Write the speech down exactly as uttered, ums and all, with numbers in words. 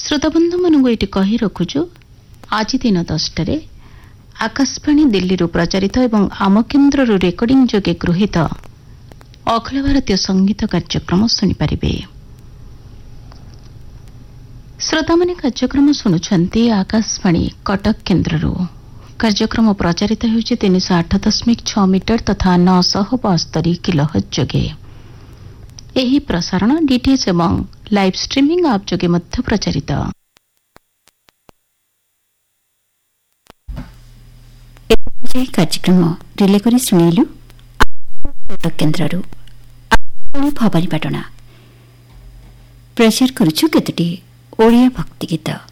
श्रोताबंधु मानू ये कही रखुचु आज दिन दसटार आकाशवाणी दिल्ली प्रचारित एवं आम केन्द्र रेकर्डिंग जोगे गृहीत अखिल भारतीय संगीत कार्यक्रम शुणिपारे। श्रोता माने कार्यक्रम शुणुछंती आकाशवाणी कटक केन्द्र। कार्यक्रम प्रचारित होउछि तीन सौ आठ दशमिक छह मीटर तथा नौ सौ बस्तरी किलोहर्ट्ज जोगे। एही प्रसारण डीटीएच एवं लाइव स्ट्रीमिंग आप जोगे मध्य प्रचारित। कार्यक्रम रिले करी सुनिलु कटक केन्द्ररू भवानी पाटना प्रचार करुछु केतोटी ओडिया भक्ति गीत।